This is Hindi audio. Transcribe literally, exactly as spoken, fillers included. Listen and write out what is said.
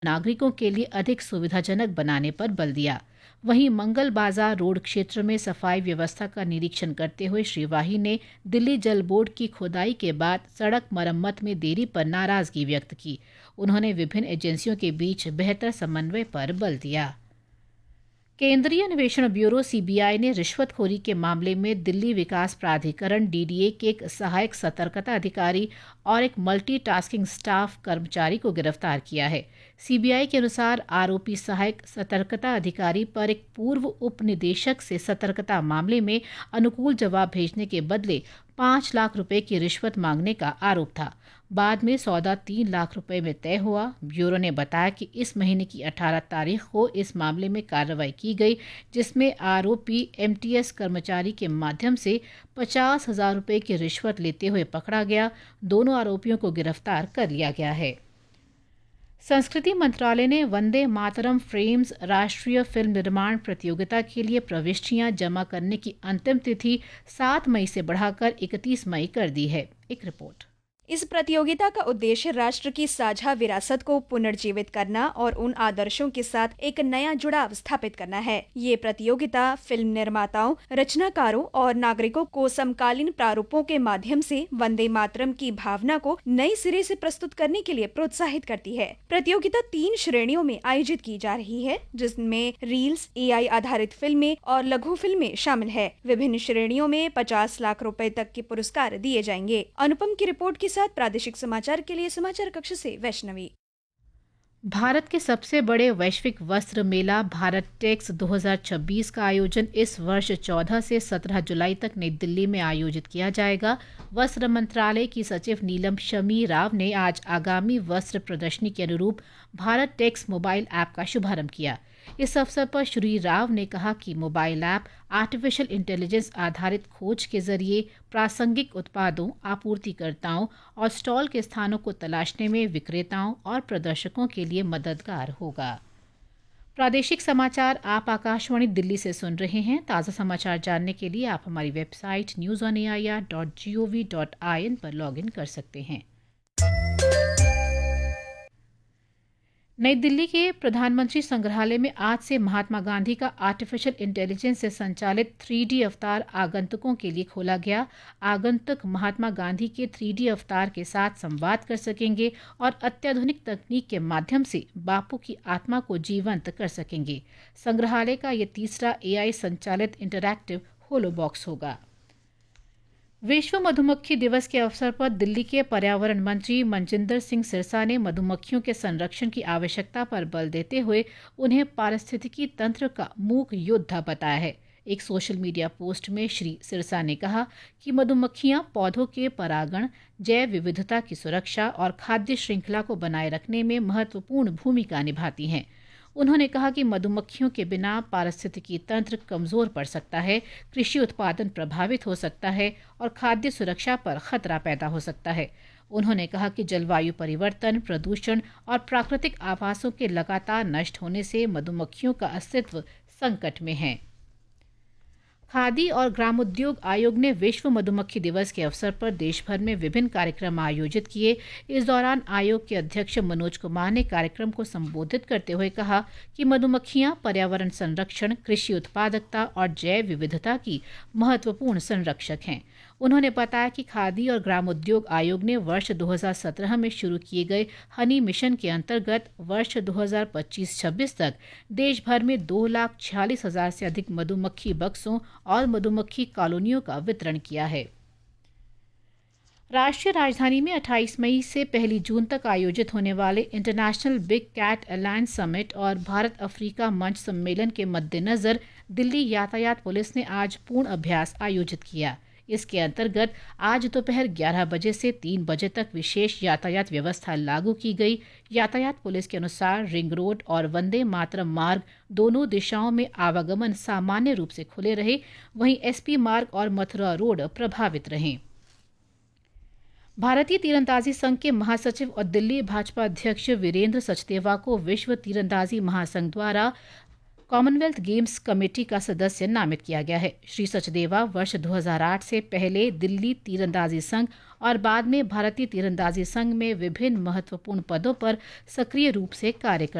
नागरिकों के लिए अधिक सुविधाजनक बनाने पर बल दिया। वहीं मंगल बाजार रोड क्षेत्र में सफाई व्यवस्था का निरीक्षण करते हुए श्री वाही ने दिल्ली जल बोर्ड की खोदाई के बाद सड़क मरम्मत में देरी पर नाराजगी व्यक्त की। उन्होंने विभिन्न एजेंसियों के बीच बेहतर समन्वय पर बल दिया। केंद्रीय अन्वेषण ब्यूरो सीबीआई ने रिश्वतखोरी के मामले में दिल्ली विकास प्राधिकरण डीडीए के एक सहायक सतर्कता अधिकारी और एक मल्टीटास्किंग स्टाफ कर्मचारी को गिरफ्तार किया है। सीबीआई के अनुसार आरोपी सहायक सतर्कता अधिकारी पर एक पूर्व उप निदेशक से सतर्कता मामले में अनुकूल जवाब भेजने के बदले पाँच लाख रुपए की रिश्वत मांगने का आरोप था। बाद में सौदा तीन लाख रुपए में तय हुआ। ब्यूरो ने बताया कि इस महीने की अठारह तारीख को इस मामले में कार्रवाई की गई, जिसमें आरोपी एमटीएस कर्मचारी के माध्यम से पचास हजार रुपये की रिश्वत लेते हुए पकड़ा गया। दोनों आरोपियों को गिरफ्तार कर लिया गया है। संस्कृति मंत्रालय ने वंदे मातरम फ्रेम्स राष्ट्रीय फिल्म निर्माण प्रतियोगिता के लिए प्रविष्टियां जमा करने की अंतिम तिथि सात मई से बढ़ाकर इकतीस मई कर दी है। एक रिपोर्ट। इस प्रतियोगिता का उद्देश्य राष्ट्र की साझा विरासत को पुनर्जीवित करना और उन आदर्शों के साथ एक नया जुड़ाव स्थापित करना है। ये प्रतियोगिता फिल्म निर्माताओं, रचनाकारों और नागरिकों को समकालीन प्रारूपों के माध्यम से वंदे मातरम की भावना को नए सिरे से प्रस्तुत करने के लिए प्रोत्साहित करती है। प्रतियोगिता तीन श्रेणियों में आयोजित की जा रही है, जिसमें रील्स, एआई आधारित फिल्में और लघु फिल्में शामिल है। विभिन्न श्रेणियों में पचास लाख रुपए तक के पुरस्कार दिए जाएंगे। अनुपम की रिपोर्ट के साथ प्रादेशिक समाचार के लिए समाचार कक्ष से वैष्णवी। भारत के सबसे बड़े वैश्विक वस्त्र मेला भारत टेक्स दो हज़ार छब्बीस का आयोजन इस वर्ष चौदह से सत्रह जुलाई तक नई दिल्ली में आयोजित किया जाएगा। वस्त्र मंत्रालय की सचिव नीलम शमी राव ने आज आगामी वस्त्र प्रदर्शनी के अनुरूप भारत टेक्स मोबाइल ऐप का शुभारंभ किया। इस अवसर पर श्री राव ने कहा कि मोबाइल ऐप आर्टिफिशियल इंटेलिजेंस आधारित खोज के जरिए प्रासंगिक उत्पादों, आपूर्तिकर्ताओं और स्टॉल के स्थानों को तलाशने में विक्रेताओं और प्रदर्शकों के लिए मददगार होगा। प्रादेशिक समाचार आप आकाशवाणी दिल्ली से सुन रहे हैं। ताज़ा समाचार जानने के लिए आप हमारी website news on A I R dot G O V dot I N पर लॉग इन कर सकते हैं। नई दिल्ली के प्रधानमंत्री संग्रहालय में आज से महात्मा गांधी का आर्टिफिशियल इंटेलिजेंस से संचालित थ्री डी अवतार आगंतुकों के लिए खोला गया। आगंतुक महात्मा गांधी के थ्री डी अवतार के साथ संवाद कर सकेंगे और अत्याधुनिक तकनीक के माध्यम से बापू की आत्मा को जीवंत कर सकेंगे। संग्रहालय का ये तीसरा एआई संचालित इंटरैक्टिव होलो बॉक्स होगा। विश्व मधुमक्खी दिवस के अवसर पर दिल्ली के पर्यावरण मंत्री मनजिंदर सिंह सिरसा ने मधुमक्खियों के संरक्षण की आवश्यकता पर बल देते हुए उन्हें पारिस्थितिकी तंत्र का मूक योद्धा बताया है। एक सोशल मीडिया पोस्ट में श्री सिरसा ने कहा कि मधुमक्खियां पौधों के परागण, जैव विविधता की सुरक्षा और खाद्य श्रृंखला को बनाए रखने में महत्वपूर्ण भूमिका निभाती हैं। उन्होंने कहा कि मधुमक्खियों के बिना पारिस्थितिकी तंत्र कमजोर पड़ सकता है, कृषि उत्पादन प्रभावित हो सकता है और खाद्य सुरक्षा पर खतरा पैदा हो सकता है। उन्होंने कहा कि जलवायु परिवर्तन, प्रदूषण और प्राकृतिक आवासों के लगातार नष्ट होने से मधुमक्खियों का अस्तित्व संकट में है। खादी और ग्रामोद्योग आयोग ने विश्व मधुमक्खी दिवस के अवसर पर देश भर में विभिन्न कार्यक्रम आयोजित किए। इस दौरान आयोग के अध्यक्ष मनोज कुमार ने कार्यक्रम को संबोधित करते हुए कहा कि मधुमक्खियां पर्यावरण संरक्षण, कृषि उत्पादकता और जैव विविधता की महत्वपूर्ण संरक्षक हैं। उन्होंने बताया कि खादी और ग्रामोद्योग आयोग ने वर्ष दो हज़ार सत्रह में शुरू किए गए हनी मिशन के अंतर्गत वर्ष दो हज़ार पच्चीस छब्बीस तक देश भर में दो लाख छियालीस हजार से अधिक मधुमक्खी बक्सों और मधुमक्खी कॉलोनियों का वितरण किया है। राष्ट्रीय राजधानी में अट्ठाईस मई से पहली जून तक आयोजित होने वाले international big cat alliance summit और भारत अफ्रीका मंच सम्मेलन के मद्देनजर दिल्ली यातायात पुलिस ने आज पूर्ण अभ्यास आयोजित किया। इसके अंतर्गत आज दोपहर ग्यारह बजे से तीन बजे तक विशेष यातायात व्यवस्था लागू की गई। यातायात पुलिस के अनुसार रिंग रोड और वंदे मातरम मार्ग दोनों दिशाओं में आवागमन सामान्य रूप से खुले रहे, वहीं एसपी मार्ग और मथुरा रोड प्रभावित रहे। भारतीय तीरंदाजी संघ के महासचिव और दिल्ली भाजपा अध्यक्ष वीरेंद्र सचदेवा को विश्व तीरंदाजी महासंघ द्वारा कॉमनवेल्थ गेम्स कमेटी का सदस्य नामित किया गया है। श्री सचदेवा वर्ष दो हज़ार आठ से पहले दिल्ली तीरंदाजी संघ और बाद में भारतीय तीरंदाजी संघ में विभिन्न महत्वपूर्ण पदों पर सक्रिय रूप से कार्य कर